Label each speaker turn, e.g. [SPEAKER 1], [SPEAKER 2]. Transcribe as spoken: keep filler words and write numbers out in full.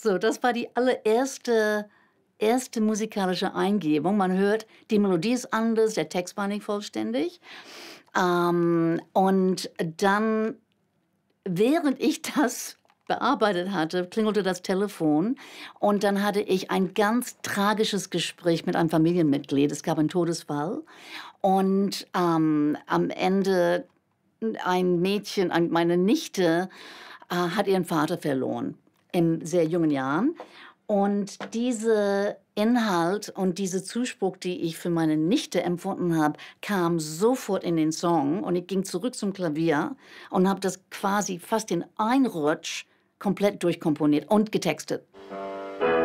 [SPEAKER 1] So, das war die allererste erste musikalische Eingebung. Man hört, die Melodie ist anders, der Text war nicht vollständig. Ähm, und dann, während ich das bearbeitet hatte, klingelte das Telefon und dann hatte ich ein ganz tragisches Gespräch mit einem Familienmitglied. Es gab einen Todesfall und, ähm, am Ende ein Mädchen, ein meine Nichte, äh, hat ihren Vater verloren in sehr jungen Jahren. Und diese Inhalt und diese Zuspruch, die ich für meine Nichte empfunden habe, kam sofort in den Song und ich ging zurück zum Klavier und habe das quasi fast in ein Rutsch komplett durchkomponiert und getextet.